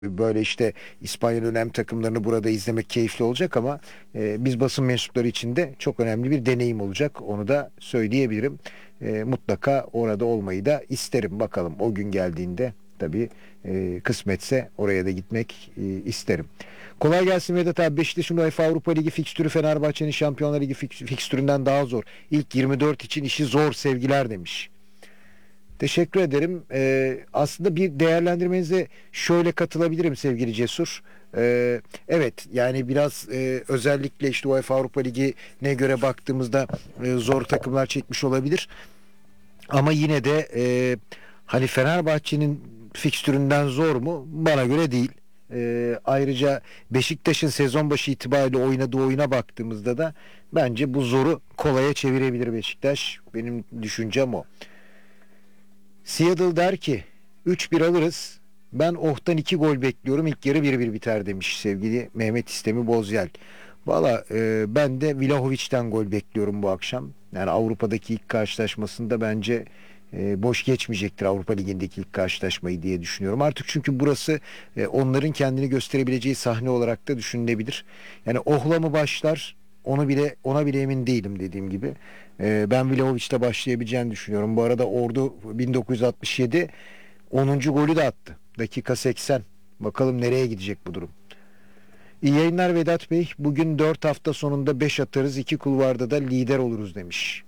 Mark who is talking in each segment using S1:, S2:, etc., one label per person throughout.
S1: Böyle işte İspanya'nın önemli takımlarını burada izlemek keyifli olacak ama biz basın mensupları için de çok önemli bir deneyim olacak. Onu da söyleyebilirim. Mutlaka orada olmayı da isterim. Bakalım o gün geldiğinde tabii kısmetse oraya da gitmek isterim. Kolay gelsin Vedat abi. Beşiktaş'ın UEFA Avrupa Ligi fikstürü Fenerbahçe'nin Şampiyonlar Ligi fikstüründen daha zor. İlk 24 için işi zor sevgiler demiş. Teşekkür ederim. Aslında bir değerlendirmenize şöyle katılabilirim sevgili Cesur. Evet yani biraz özellikle işte UEFA Avrupa Ligi'ne göre baktığımızda zor takımlar çekmiş olabilir. Ama yine de hani Fenerbahçe'nin fikstüründen zor mu? Bana göre değil. Ayrıca Beşiktaş'ın sezon başı itibariyle oynadığı oyuna baktığımızda da bence bu zoru kolaya çevirebilir Beşiktaş. Benim düşüncem o. Seattle der ki 3-1 alırız. Ben Oh'tan 2 gol bekliyorum. İlk yarı 1-1 biter demiş sevgili Mehmet İstemi Bozyel. Valla ben de Vlahovic'ten gol bekliyorum bu akşam. Yani Avrupa'daki ilk karşılaşmasında bence boş geçmeyecektir Avrupa Ligi'ndeki ilk karşılaşmayı diye düşünüyorum. Artık çünkü burası onların kendini gösterebileceği sahne olarak da düşünülebilir. Yani Oh'la mı başlar? Ona bile emin değilim dediğim gibi. Ben Vlahovic'te başlayabileceğini düşünüyorum. Bu arada Ordu 1967 10. golü de attı. Dakika 80. Bakalım nereye gidecek bu durum. İyi yayınlar Vedat Bey. Bugün 4 hafta sonunda 5 atarız. 2 kulvarda da lider oluruz demiş.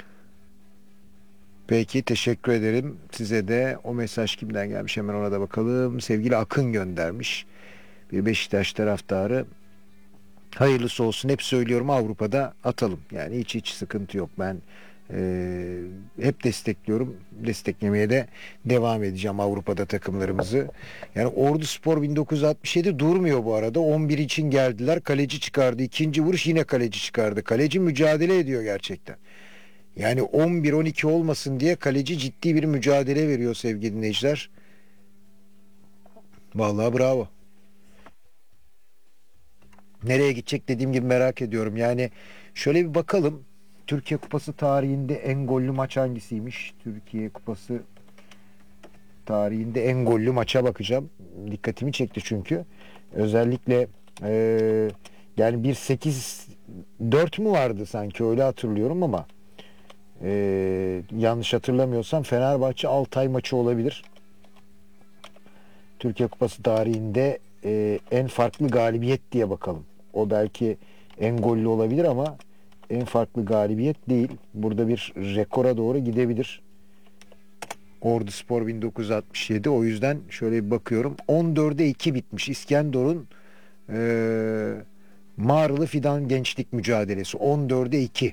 S1: Peki teşekkür ederim. Size de o mesaj kimden gelmiş hemen ona da bakalım. Sevgili Akın göndermiş. Bir Beşiktaş taraftarı. Hayırlısı olsun. Hep söylüyorum Avrupa'da atalım. Yani hiç sıkıntı yok. Ben hep destekliyorum. Desteklemeye de devam edeceğim Avrupa'da takımlarımızı. Yani Orduspor 1967 durmuyor bu arada. 11 için geldiler. Kaleci çıkardı. İkinci vuruş yine kaleci çıkardı. Kaleci mücadele ediyor gerçekten. Yani 11-12 olmasın diye kaleci ciddi bir mücadele veriyor sevgili dinleyiciler. Vallahi bravo. Nereye gidecek dediğim gibi merak ediyorum. Yani şöyle bir bakalım. Türkiye Kupası tarihinde en gollü maç hangisiymiş? Türkiye Kupası tarihinde en gollü maça bakacağım. Dikkatimi çekti çünkü. Özellikle eee, yani bir 8-4 mü vardı sanki öyle hatırlıyorum ama yanlış hatırlamıyorsam Fenerbahçe Altay maçı olabilir. Türkiye Kupası tarihinde en farklı galibiyet diye bakalım. O belki en gollü olabilir ama en farklı galibiyet değil. Burada bir rekora doğru gidebilir. Orduspor 1967. O yüzden şöyle bir bakıyorum. 14'e 2 bitmiş. İskenderun Mağrılı Fidan Gençlik Mücadelesi. 14'e 2.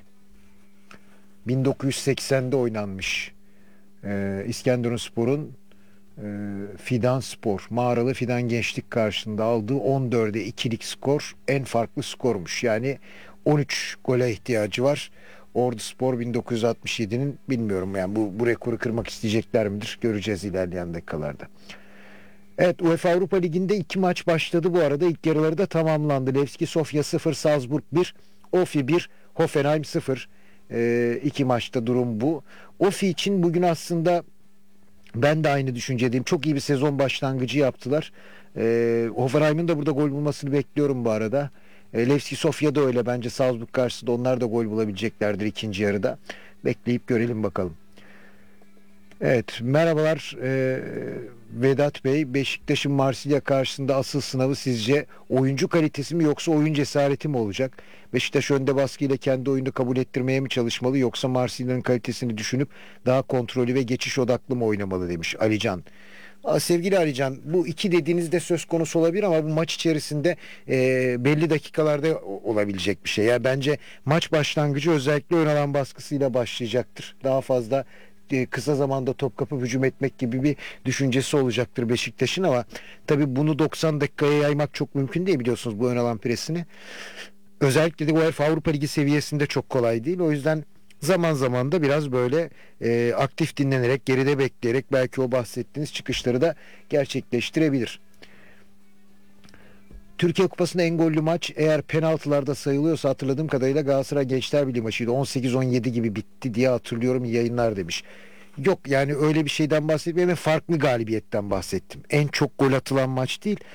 S1: 1980'de oynanmış. İskenderunspor'un Fidan Spor, Mağaralı Fidan Gençlik karşısında aldığı 14'e 2'lik skor en farklı skormuş. Yani 13 gole ihtiyacı var. Orduspor 1967'nin bilmiyorum yani bu rekoru kırmak isteyecekler midir? Göreceğiz ilerleyen dakikalarda. Evet UEFA Avrupa Ligi'nde 2 maç başladı bu arada. İlk yarıları da tamamlandı. Levski Sofia 0, Salzburg 1, Ofi 1, Hoffenheim 0. 2 maçta durum bu. Ofi için bugün aslında ben de aynı düşüncedeyim. Çok iyi bir sezon başlangıcı yaptılar. Hoffenheim'in de burada gol bulmasını bekliyorum bu arada. Levski Sofia da öyle. Bence Salzburg karşısında onlar da gol bulabileceklerdir ikinci yarıda. Bekleyip görelim bakalım. Evet, merhabalar Vedat Bey. Beşiktaş'ın Marsilya karşısında asıl sınavı sizce oyuncu kalitesi mi yoksa oyun cesareti mi olacak? Beşiktaş önde baskıyla kendi oyunu kabul ettirmeye mi çalışmalı yoksa Marsilya'nın kalitesini düşünüp daha kontrollü ve geçiş odaklı mı oynamalı demiş Alican. Sevgili Alican, bu iki dediğiniz de söz konusu olabilir ama bu maç içerisinde belli dakikalarda olabilecek bir şey. Yani bence maç başlangıcı özellikle ön alan baskısıyla başlayacaktır. Daha fazla kısa zamanda top kapıp hücum etmek gibi bir düşüncesi olacaktır Beşiktaş'ın ama tabii bunu 90 dakikaya yaymak çok mümkün değil biliyorsunuz bu ön alan presini. Özellikle de UEFA Avrupa Ligi seviyesinde çok kolay değil. O yüzden zaman zaman da biraz böyle aktif dinlenerek, geride bekleyerek belki o bahsettiğiniz çıkışları da gerçekleştirebilir. Türkiye Kupası'nda en gollü maç eğer penaltılarda sayılıyorsa hatırladığım kadarıyla Galatasaray Gençler Birliği maçıydı. 18-17 gibi bitti diye hatırlıyorum. İyi yayınlar demiş. Yok yani öyle bir şeyden bahsetmiyorum. Ben farklı galibiyetten bahsettim. En çok gol atılan maç değil.